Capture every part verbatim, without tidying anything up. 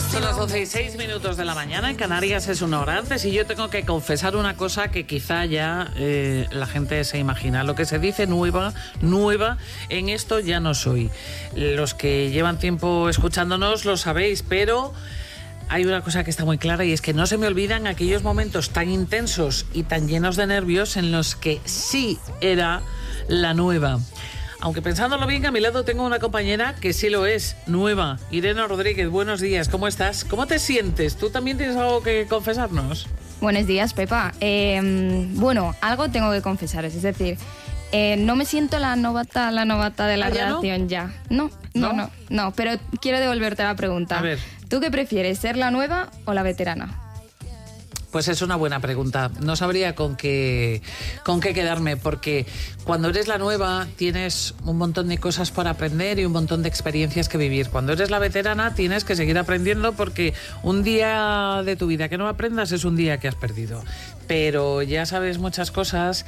Son las doce y seis minutos de la mañana, en Canarias es una hora antes y yo tengo que confesar una cosa que quizá ya eh, la gente se imagina. Lo que se dice nueva, nueva, en esto ya no soy. Los que llevan tiempo escuchándonos lo sabéis, pero hay una cosa que está muy clara y es que no se me olvidan aquellos momentos tan intensos y tan llenos de nervios en los que sí era la nueva. Aunque pensándolo bien, a mi lado tengo una compañera que sí lo es, nueva. Irene Rodríguez, buenos días, ¿cómo estás? ¿Cómo te sientes? ¿Tú también tienes algo que confesarnos? Buenos días, Pepa. Eh, bueno, algo tengo que confesaros, es decir, eh, no me siento la novata, la novata de la ¿Ah, ya redacción no? ya. No, no, ¿No? no, no, pero quiero devolverte la pregunta. A ver. ¿Tú qué prefieres, ser la nueva o la veterana? Pues es una buena pregunta. No sabría con qué, con qué quedarme, porque cuando eres la nueva tienes un montón de cosas por aprender y un montón de experiencias que vivir. Cuando eres la veterana tienes que seguir aprendiendo, porque un día de tu vida que no aprendas es un día que has perdido. Pero ya sabes muchas cosas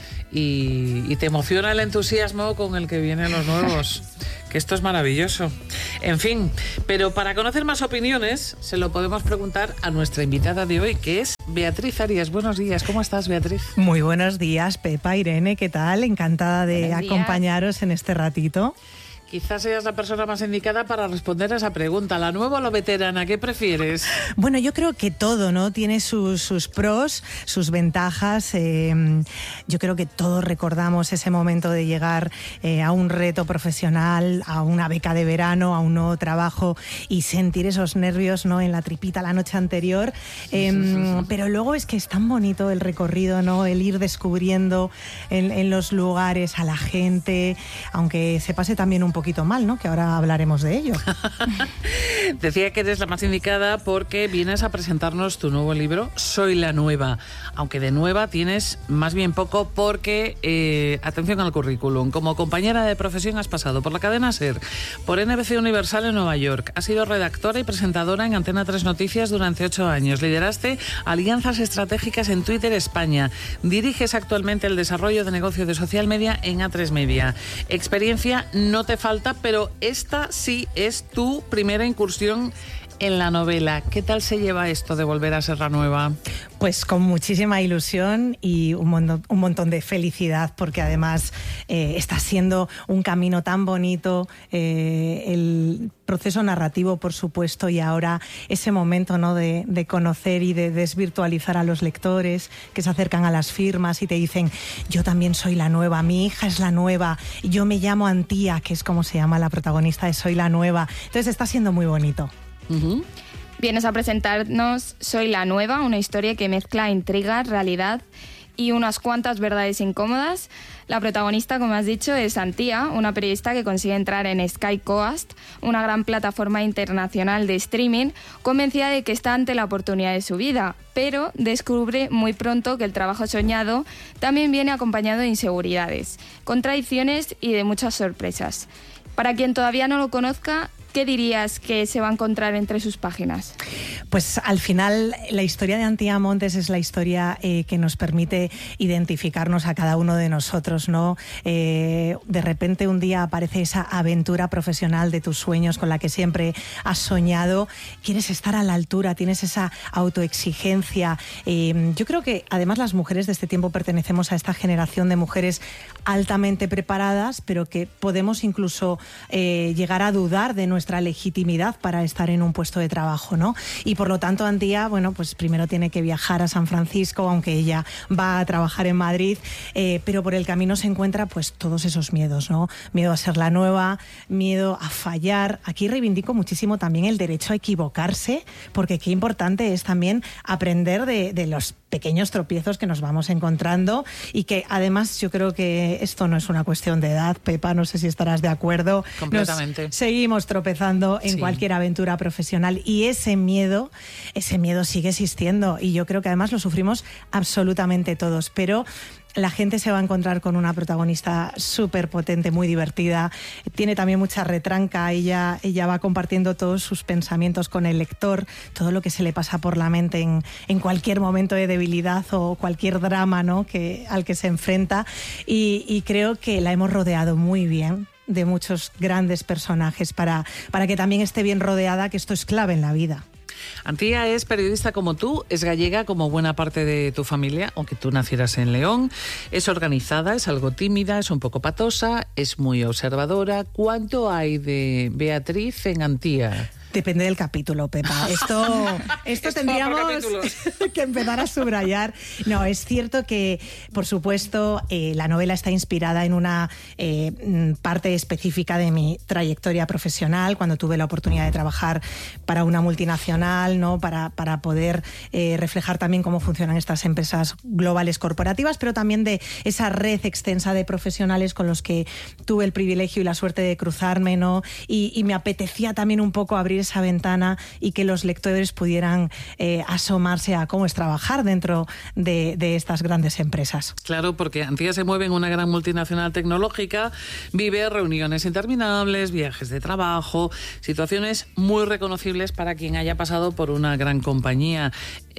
y, y te emociona el entusiasmo con el que vienen los nuevos. Que esto es maravilloso. En fin, pero para conocer más opiniones se lo podemos preguntar a nuestra invitada de hoy, que es Beatriz Arias. Buenos días, ¿cómo estás, Beatriz? Muy buenos días, Pepa, Irene, ¿qué tal? Encantada de Buenos días. acompañaros en este ratito. Quizás seas la persona más indicada para responder a esa pregunta. ¿La nueva o la veterana? ¿Qué prefieres? Bueno, yo creo que todo, ¿no? Tiene sus, sus pros, sus ventajas. Eh, yo creo que todos recordamos ese momento de llegar eh, a un reto profesional, a una beca de verano, a un nuevo trabajo y sentir esos nervios, ¿no? En la tripita la noche anterior. Eh, sí, sí, sí. Pero luego es que es tan bonito el recorrido, ¿no? El ir descubriendo en, en los lugares a la gente, aunque se pase también un poco poquito mal, ¿no? Que ahora hablaremos de ello. Decía que eres la más indicada porque vienes a presentarnos tu nuevo libro, Soy la Nueva. Aunque de nueva tienes más bien poco porque, eh, atención al currículum, como compañera de profesión has pasado por la cadena SER, por N B C Universal en Nueva York, has sido redactora y presentadora en Antena tres Noticias durante ocho años, lideraste alianzas estratégicas en Twitter España, diriges actualmente el desarrollo de negocio de social media en A tres Media. Experiencia no te falta, pero esta sí es tu primera incursión en la novela. ¿Qué tal se lleva esto de volver a ser la nueva? Pues con muchísima ilusión y un montón, un montón de felicidad, porque además eh, está siendo un camino tan bonito, eh, el proceso narrativo, por supuesto, y ahora ese momento, ¿no? de, de conocer y de desvirtualizar a los lectores que se acercan a las firmas y te dicen: yo también soy la nueva, mi hija es la nueva, yo me llamo Antía, que es como se llama la protagonista de Soy la Nueva. Entonces está siendo muy bonito. Uh-huh. Vienes a presentarnos Soy la Nueva, una historia que mezcla intriga, realidad y unas cuantas verdades incómodas. La protagonista, como has dicho, es Antía, una periodista que consigue entrar en Sky Coast, una gran plataforma internacional de streaming, convencida de que está ante la oportunidad de su vida, pero descubre muy pronto que el trabajo soñado también viene acompañado de inseguridades, contradicciones y de muchas sorpresas. Para quien todavía no lo conozca, ¿qué dirías que se va a encontrar entre sus páginas? Pues al final la historia de Antía Montes es la historia eh, que nos permite identificarnos a cada uno de nosotros, ¿no? Eh, de repente un día aparece esa aventura profesional de tus sueños con la que siempre has soñado, quieres estar a la altura, tienes esa autoexigencia. Eh, yo creo que además las mujeres de este tiempo pertenecemos a esta generación de mujeres altamente preparadas, pero que podemos incluso eh, llegar a dudar de nuestra legitimidad para estar en un puesto de trabajo, ¿no? Y por lo tanto Antía, bueno, pues primero tiene que viajar a San Francisco, aunque ella va a trabajar en Madrid, eh, pero por el camino se encuentra pues todos esos miedos, ¿no? Miedo a ser la nueva, miedo a fallar. Aquí reivindico muchísimo también el derecho a equivocarse, porque qué importante es también aprender de, de los pequeños tropiezos que nos vamos encontrando y que además yo creo que esto no es una cuestión de edad, Pepa, no sé si estarás de acuerdo. Completamente. Nos seguimos tropezando en sí. cualquier aventura profesional y ese miedo, ese miedo sigue existiendo y yo creo que además lo sufrimos absolutamente todos, pero la gente se va a encontrar con una protagonista súper potente, muy divertida. Tiene también mucha retranca. Ella, ella va compartiendo todos sus pensamientos con el lector, todo lo que se le pasa por la mente en, en cualquier momento de debilidad o cualquier drama, ¿no? que, al que se enfrenta. Y, y creo que la hemos rodeado muy bien de muchos grandes personajes para, para que también esté bien rodeada, que esto es clave en la vida. Antía es periodista como tú, es gallega como buena parte de tu familia, aunque tú nacieras en León. Es organizada, es algo tímida, es un poco patosa, es muy observadora. ¿Cuánto hay de Beatriz en Antía? Depende del capítulo, Pepa. Esto, esto tendríamos que empezar a subrayar. No, es cierto que, por supuesto, eh, la novela está inspirada en una eh, parte específica de mi trayectoria profesional, cuando tuve la oportunidad de trabajar para una multinacional, ¿no? para, para poder eh, reflejar también cómo funcionan estas empresas globales corporativas, pero también de esa red extensa de profesionales con los que tuve el privilegio y la suerte de cruzarme, ¿no? Y, y me apetecía también un poco abrir esa ventana y que los lectores pudieran eh, asomarse a cómo es trabajar dentro de, de estas grandes empresas. Claro, porque Antía se mueve en una gran multinacional tecnológica, vive reuniones interminables, viajes de trabajo, situaciones muy reconocibles para quien haya pasado por una gran compañía.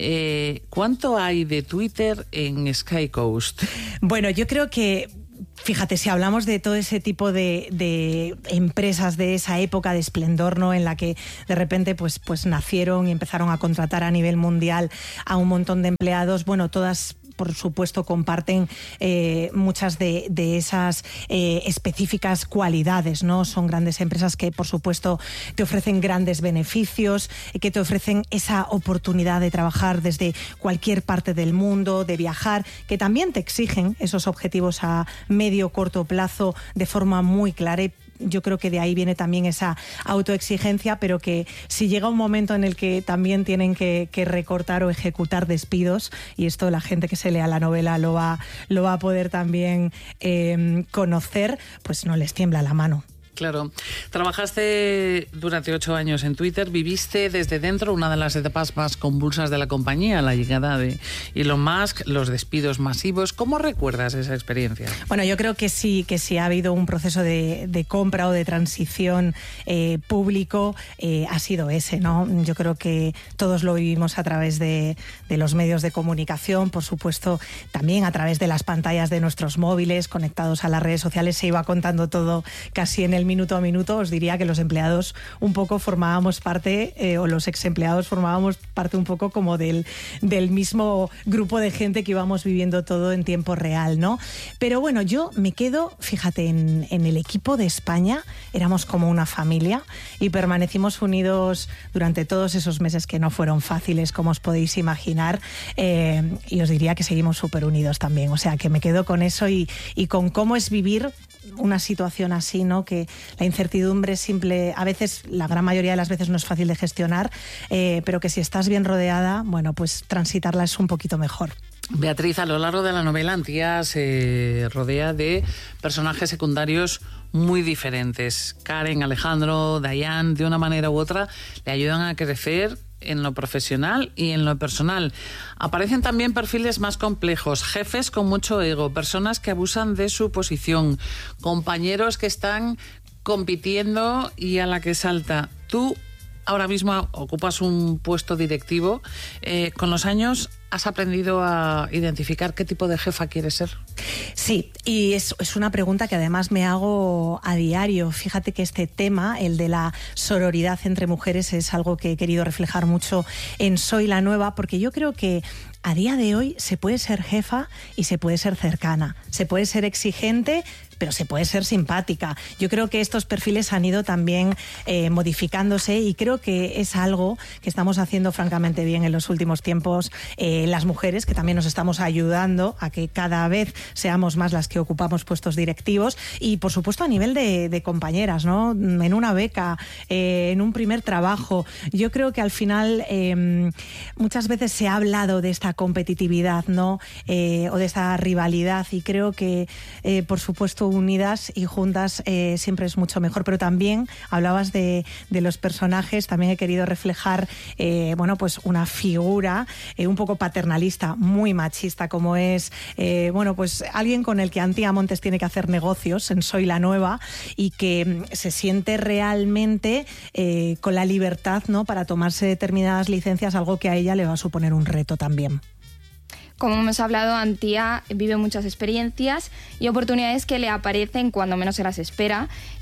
Eh, ¿Cuánto hay de Twitter en Sky Coast? Bueno, yo creo que fíjate, si hablamos de todo ese tipo de, de empresas de esa época de esplendor, ¿no? En la que de repente pues, pues nacieron y empezaron a contratar a nivel mundial a un montón de empleados, bueno, todas por supuesto comparten eh, muchas de, de esas eh, específicas cualidades, ¿no? Son grandes empresas que por supuesto te ofrecen grandes beneficios, que te ofrecen esa oportunidad de trabajar desde cualquier parte del mundo, de viajar, que también te exigen esos objetivos a medio corto plazo de forma muy clara. Y yo creo que de ahí viene también esa autoexigencia, pero que si llega un momento en el que también tienen que, que recortar o ejecutar despidos, y esto la gente que se lea la novela lo va, lo va a poder también eh, conocer, pues no les tiembla la mano. Claro. Trabajaste durante ocho años en Twitter, viviste desde dentro una de las etapas más convulsas de la compañía, la llegada de Elon Musk, los despidos masivos. ¿Cómo recuerdas esa experiencia? Bueno, yo creo que sí, que sí ha habido un proceso de, de compra o de transición eh, público, eh, ha sido ese, ¿no? Yo creo que todos lo vivimos a través de, de los medios de comunicación, por supuesto, también a través de las pantallas de nuestros móviles, conectados a las redes sociales, se iba contando todo casi en el minuto a minuto. Os diría que los empleados un poco formábamos parte, eh, o los ex empleados formábamos parte un poco como del, del mismo grupo de gente que íbamos viviendo todo en tiempo real, ¿no? Pero bueno, yo me quedo, fíjate, en, en el equipo de España, éramos como una familia y permanecimos unidos durante todos esos meses que no fueron fáciles, como os podéis imaginar, eh, y os diría que seguimos súper unidos también, o sea, que me quedo con eso y, y con cómo es vivir una situación así, ¿no? Que la incertidumbre simple, a veces, la gran mayoría de las veces no es fácil de gestionar, eh, pero que si estás bien rodeada, bueno, pues transitarla es un poquito mejor. Beatriz, a lo largo de la novela, Antía se rodea de personajes secundarios muy diferentes. Karen, Alejandro, Dayan, de una manera u otra, le ayudan a crecer en lo profesional y en lo personal. Aparecen también perfiles más complejos, jefes con mucho ego, personas que abusan de su posición, compañeros que están compitiendo y a la que salta. Tú ahora mismo ocupas un puesto directivo. Eh, con los años, ¿has aprendido a identificar qué tipo de jefa quieres ser? Sí, y es, es una pregunta que además me hago a diario. Fíjate que este tema, el de la sororidad entre mujeres, es algo que he querido reflejar mucho en Soy la Nueva, porque yo creo que a día de hoy se puede ser jefa y se puede ser cercana, se puede ser exigente, pero se puede ser simpática. Yo creo que estos perfiles han ido también eh, modificándose y creo que es algo que estamos haciendo francamente bien en los últimos tiempos eh, las mujeres, que también nos estamos ayudando a que cada vez seamos más las que ocupamos puestos directivos y, por supuesto, a nivel de, de compañeras, ¿no? En una beca, eh, en un primer trabajo. Yo creo que al final eh, muchas veces se ha hablado de esta competitividad, ¿no? Eh, o de esta rivalidad y creo que, eh, por supuesto, unidas y juntas eh, siempre es mucho mejor, pero también hablabas de, de los personajes, también he querido reflejar eh, bueno, pues una figura eh, un poco paternalista, muy machista, como es eh, bueno, pues alguien con el que Antía Montes tiene que hacer negocios en Soy la Nueva y que se siente realmente eh, con la libertad, ¿no? Para tomarse determinadas licencias, algo que a ella le va a suponer un reto también. Como hemos hablado, Antía vive muchas experiencias y oportunidades que le aparecen cuando menos se las espera.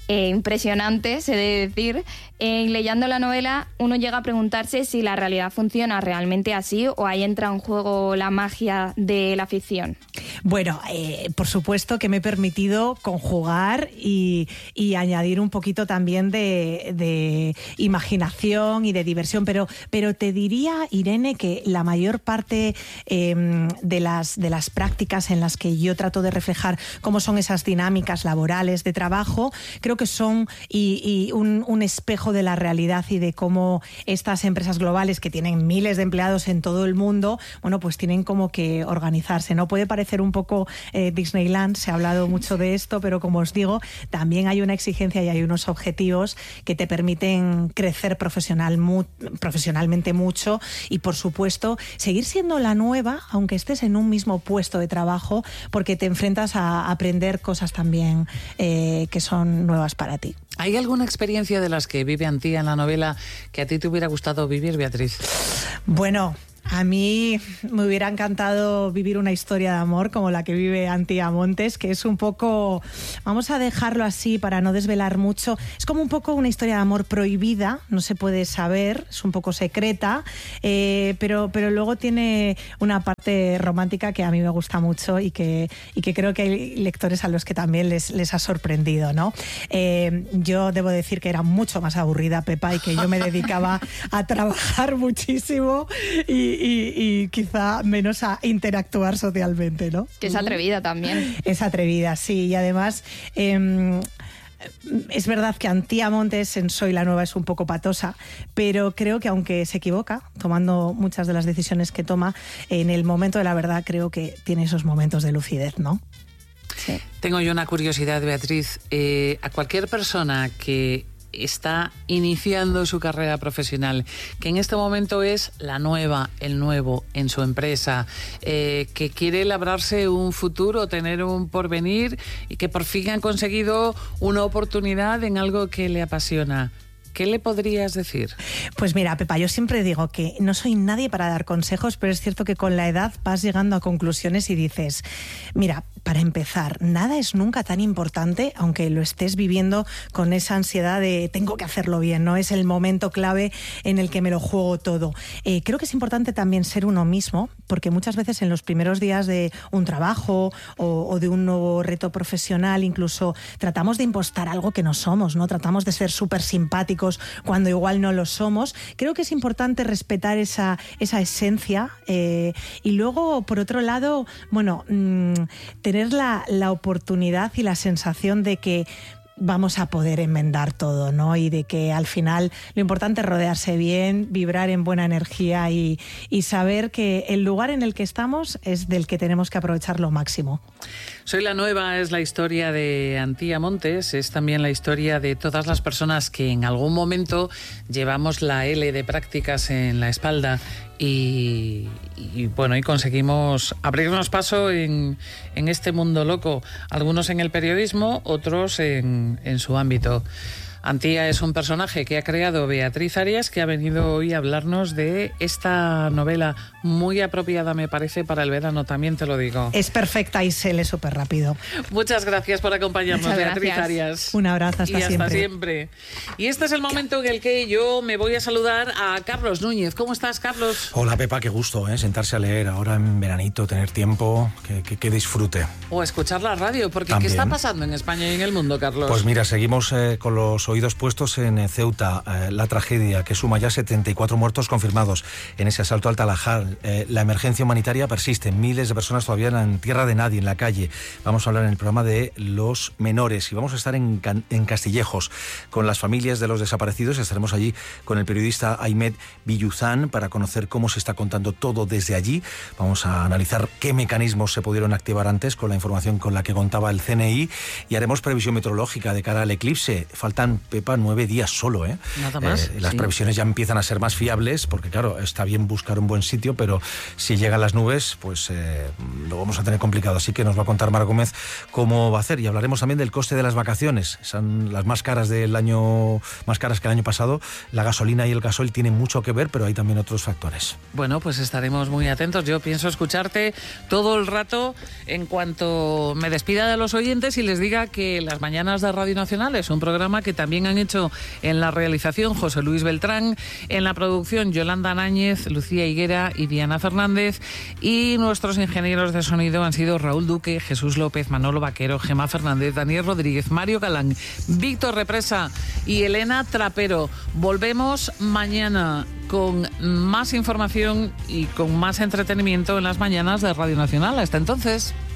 eh, impresionante, se debe decir. Eh, leyendo la novela, uno llega a preguntarse si la realidad funciona realmente así o ahí entra en juego la magia de la ficción. Bueno, eh, por supuesto que me he permitido conjugar y, y añadir un poquito también de, de imaginación y de diversión, pero, pero te diría, Irene, que la mayor parte eh, de, las, de las prácticas en las que yo trato de reflejar cómo son esas dinámicas laborales de trabajo, creo que son y, y un, un espejo de la realidad y de cómo estas empresas globales que tienen miles de empleados en todo el mundo, bueno, pues tienen como que organizarse, ¿no? Puede parecer un poco eh, Disneyland, se ha hablado mucho de esto, pero como os digo, también hay una exigencia y hay unos objetivos que te permiten crecer profesional, mu- profesionalmente mucho y, por supuesto, seguir siendo la nueva, aunque estés en un mismo puesto de trabajo, porque te enfrentas a aprender cosas también eh, que son nuevas para ti. ¿Hay alguna experiencia de las que vive Antía en la novela que a ti te hubiera gustado vivir, Beatriz? Bueno, a mí me hubiera encantado vivir una historia de amor como la que vive Antía Montes, que es un poco, vamos a dejarlo así para no desvelar mucho, es como un poco una historia de amor prohibida, no se puede saber, es un poco secreta, eh, pero, pero luego tiene una parte romántica que a mí me gusta mucho y que, y que creo que hay lectores a los que también les, les ha sorprendido, ¿no? Eh, yo debo decir que era mucho más aburrida, Pepa, y que yo me dedicaba a trabajar muchísimo y Y, y quizá menos a interactuar socialmente, ¿no? Que es atrevida también. Es atrevida, sí, y además eh, es verdad que Antía Montes en Soy la Nueva es un poco patosa, pero creo que aunque se equivoca, tomando muchas de las decisiones que toma, en el momento de la verdad creo que tiene esos momentos de lucidez, ¿no? Sí. Tengo yo una curiosidad, Beatriz. Eh, a cualquier persona que está iniciando su carrera profesional, que en este momento es la nueva, el nuevo en su empresa, eh, que quiere labrarse un futuro, tener un porvenir y que por fin ha conseguido una oportunidad en algo que le apasiona. ¿Qué le podrías decir? Pues mira, Pepa, yo siempre digo que no soy nadie para dar consejos, pero es cierto que con la edad vas llegando a conclusiones y dices, mira, para empezar, nada es nunca tan importante, aunque lo estés viviendo con esa ansiedad de tengo que hacerlo bien, ¿no? Es el momento clave en el que me lo juego todo. Eh, creo que es importante también ser uno mismo, porque muchas veces en los primeros días de un trabajo o, o de un nuevo reto profesional, incluso tratamos de impostar algo que no somos, ¿no? Tratamos de ser súper simpáticos cuando igual no lo somos. Creo que es importante respetar esa, esa esencia eh, y luego, por otro lado, bueno, mmm, tener la, la oportunidad y la sensación de que vamos a poder enmendar todo, ¿no? Y de que al final lo importante es rodearse bien, vibrar en buena energía y, y saber que el lugar en el que estamos es del que tenemos que aprovechar lo máximo. Soy la Nueva es la historia de Antía Montes, es también la historia de todas las personas que en algún momento llevamos la L de prácticas en la espalda y, y bueno, y conseguimos abrirnos paso en, en este mundo loco, algunos en el periodismo, otros en, en su ámbito. Antía es un personaje que ha creado Beatriz Arias, que ha venido hoy a hablarnos de esta novela muy apropiada, me parece, para el verano, también te lo digo. Es perfecta y se lee súper rápido. Muchas gracias por acompañarnos, Muchas Beatriz gracias. Arias. Un abrazo, hasta y hasta siempre. siempre. Y este es el momento en el que yo me voy a saludar a Carlos Núñez. ¿Cómo estás, Carlos? Hola, Pepa, qué gusto, ¿eh? Sentarse a leer ahora en veranito, tener tiempo, que, que, que disfrute. O escuchar la radio, porque También. ¿qué está pasando en España y en el mundo, Carlos? Pues mira, seguimos eh, con los oídos puestos en Ceuta, eh, la tragedia que suma ya setenta y cuatro muertos confirmados en ese asalto al Talajal. Eh, la emergencia humanitaria persiste, miles de personas todavía en tierra de nadie, en la calle. Vamos a hablar en el programa de los menores y vamos a estar en, en Castillejos con las familias de los desaparecidos. Estaremos allí con el periodista Ahmed Villuzán para conocer cómo se está contando todo desde allí. Vamos a analizar qué mecanismos se pudieron activar antes con la información con la que contaba el C N I y haremos previsión meteorológica de cara al eclipse. Faltan Pepa, nueve días solo, ¿eh? Nada más. Eh, las sí. previsiones ya empiezan a ser más fiables, porque claro, está bien buscar un buen sitio, pero si llegan las nubes, pues eh, lo vamos a tener complicado. Así que nos va a contar Mar Gómez cómo va a hacer. Y hablaremos también del coste de las vacaciones. Son las más caras del año, más caras que el año pasado. La gasolina y el gasoil tienen mucho que ver, pero hay también otros factores. Bueno, pues estaremos muy atentos. Yo pienso escucharte todo el rato en cuanto me despida de los oyentes y les diga que Las Mañanas de Radio Nacional es un programa que también han hecho en la realización José Luis Beltrán, en la producción Yolanda Náñez, Lucía Higuera y Diana Fernández, y nuestros ingenieros de sonido han sido Raúl Duque, Jesús López, Manolo Vaquero, Gemma Fernández, Daniel Rodríguez, Mario Galán, Víctor Represa y Elena Trapero. Volvemos mañana con más información y con más entretenimiento en Las Mañanas de Radio Nacional. Hasta entonces.